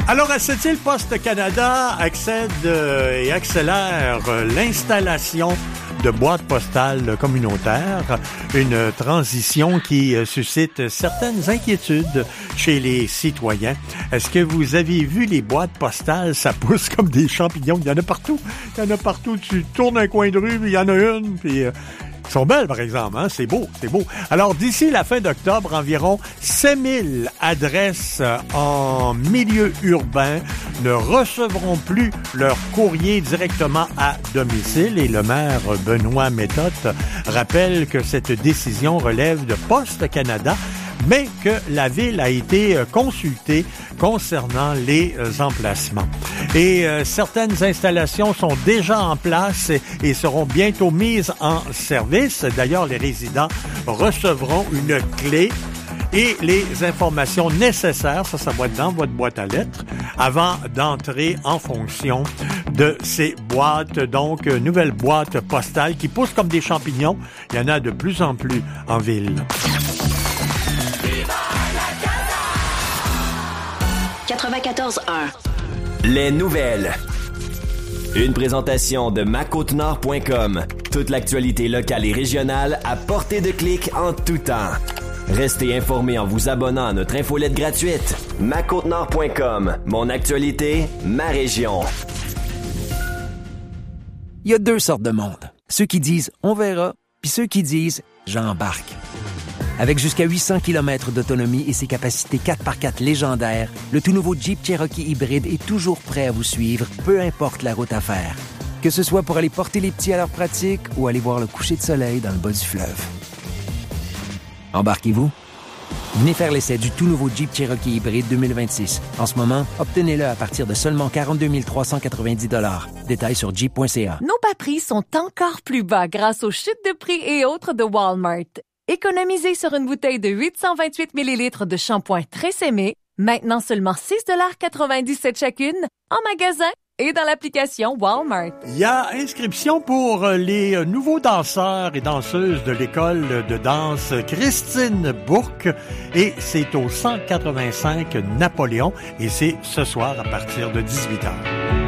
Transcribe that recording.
Alors, à cette île, Poste Canada accède et accélère l'installation de boîtes postales communautaires, une transition qui suscite certaines inquiétudes chez les citoyens. Est-ce que vous avez vu les boîtes postales? Ça pousse comme des champignons. Il y en a partout. Il y en a partout. Tu tournes un coin de rue, puis il y en a une, puis... Ils sont belles, par exemple, hein? C'est beau, c'est beau. Alors, d'ici la fin d'octobre, environ 5000 adresses en milieu urbain ne recevront plus leur courrier directement à domicile. Et le maire Benoît Méthode rappelle que cette décision relève de Poste Canada, mais que la ville a été consultée concernant les emplacements. Et certaines installations sont déjà en place et seront bientôt mises en service. D'ailleurs, les résidents recevront une clé et les informations nécessaires, ça va être dans votre boîte à lettres, avant d'entrer en fonction de ces boîtes. Donc, nouvelles boîtes postales qui poussent comme des champignons. Il y en a de plus en plus en ville. 94.1. Les nouvelles. Une présentation de MaCôteNord.com. Toute l'actualité locale et régionale à portée de clic en tout temps. Restez informés en vous abonnant à notre infolette gratuite. MaCôteNord.com. Mon actualité, ma région. Il y a deux sortes de monde. Ceux qui disent « on verra » puis ceux qui disent « j'embarque ». Avec jusqu'à 800 km d'autonomie et ses capacités 4x4 légendaires, le tout nouveau Jeep Cherokee hybride est toujours prêt à vous suivre, peu importe la route à faire. Que ce soit pour aller porter les petits à leur pratique ou aller voir le coucher de soleil dans le bas du fleuve. Embarquez-vous? Venez faire l'essai du tout nouveau Jeep Cherokee hybride 2026. En ce moment, obtenez-le à partir de seulement 42 390 $. Détails sur jeep.ca. Nos bas prix sont encore plus bas grâce aux chutes de prix et autres de Walmart. Économisez sur une bouteille de 828 ml de shampoing Tresemmé, maintenant seulement 6,97 $ chacune, en magasin et dans l'application Walmart. Il y a inscription pour les nouveaux danseurs et danseuses de l'école de danse Christine Bourque et c'est au 185 Napoléon et c'est ce soir à partir de 18h.